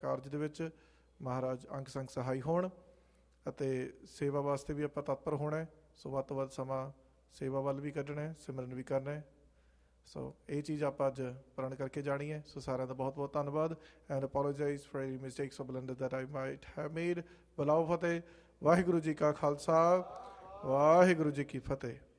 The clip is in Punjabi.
ਕਾਰਜ ਦੇ ਵਿੱਚ ਮਹਾਰਾਜ ਅੰਗ ਸੰਗ ਸਹਾਈ ਹੋਣ ਅਤੇ ਸੇਵਾ ਵਾਸਤੇ ਵੀ ਆਪਾਂ ਤਤਪਰ ਹੋਣਾ। ਸੋ ਵੱਧ ਤੋਂ ਵੱਧ ਸਮਾਂ ਸੇਵਾ ਵੱਲ ਵੀ ਕੱਢਣਾ, ਸਿਮਰਨ ਵੀ ਕਰਨਾ। ਸੋ ਇਹ ਚੀਜ਼ ਆਪਾਂ ਅੱਜ ਪ੍ਰਣ ਕਰਕੇ ਜਾਣੀ ਹੈ। ਸੋ ਸਾਰਿਆਂ ਦਾ ਬਹੁਤ ਬਹੁਤ ਧੰਨਵਾਦ। And apologise for any mistakes ਔਰ blunder that I might have made. ਬੁਲਾਓ ਫਤਿਹ। ਵਾਹਿਗੁਰੂ ਜੀ ਕਾ ਖਾਲਸਾ, ਵਾਹਿਗੁਰੂ ਜੀ ਕੀ ਫਤਿਹ।